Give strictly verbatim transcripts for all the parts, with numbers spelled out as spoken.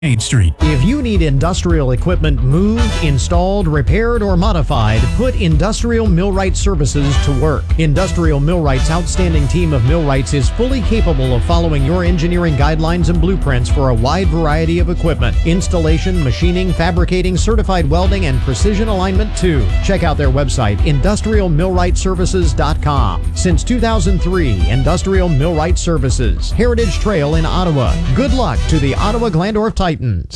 eighth Street. If you need industrial equipment moved, installed, repaired, or modified, put Industrial Millwright Services to work. Industrial Millwright's outstanding team of millwrights is fully capable of following your engineering guidelines and blueprints for a wide variety of equipment. Installation, machining, fabricating, certified welding, and precision alignment too. Check out their website, industrial millwright services dot com. Since two thousand three, Industrial Millwright Services, Heritage Trail in Ottawa. Good luck to the Ottawa Glandorf Titans.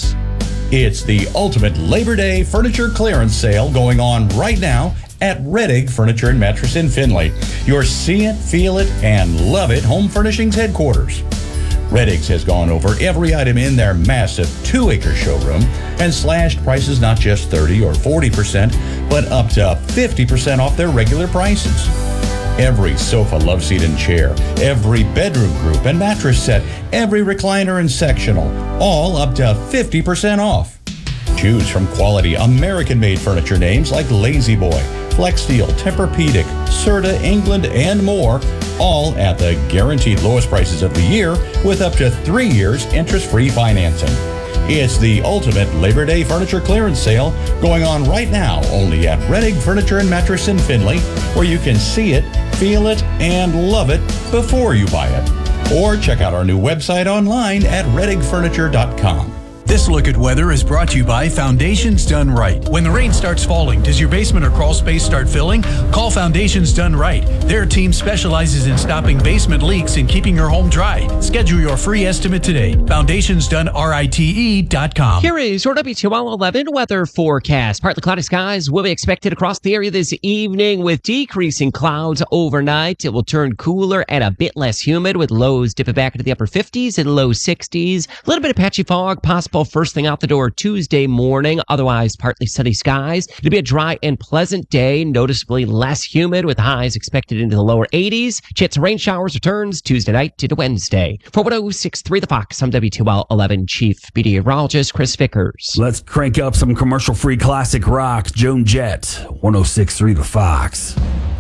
It's the ultimate Labor Day furniture clearance sale going on right now at Rettig Furniture and Mattress in Findlay, your see it, feel it, and love it home furnishings headquarters. Rettig's has gone over every item in their massive two-acre showroom and slashed prices not just thirty or forty percent, but up to fifty percent off their regular prices. Every sofa, love seat, and chair, every bedroom group and mattress set, every recliner and sectional, all up to fifty percent off. Choose from quality American-made furniture names like Lazy Boy, Flexsteel, Tempur-Pedic, Serta, England, and more, all at the guaranteed lowest prices of the year with up to three years interest-free financing. It's the ultimate Labor Day furniture clearance sale going on right now only at Rettig Furniture and Mattress in Findlay, where you can see it, feel it, and love it before you buy it. Or check out our new website online at rettig furniture dot com. This look at weather is brought to you by Foundations Done Right. When the rain starts falling, does your basement or crawl space start filling? Call Foundations Done Right. Their team specializes in stopping basement leaks and keeping your home dry. Schedule your free estimate today. foundations done rite dot com. Here is your W two L eleven weather forecast. Partly cloudy skies will be expected across the area this evening with decreasing clouds overnight. It will turn cooler and a bit less humid with lows dipping back into the upper fifties and low sixties. A little bit of patchy fog possible first thing out the door Tuesday morning. Otherwise, partly sunny skies. It'll be a dry and pleasant day, noticeably less humid with highs expected into the lower eighties. Chance of rain showers returns Tuesday night into Wednesday. For one oh six point three The Fox, I'm W two L eleven Chief Meteorologist Chris Vickers. Let's crank up some commercial-free classic rock. Joan Jett, one oh six point three The Fox.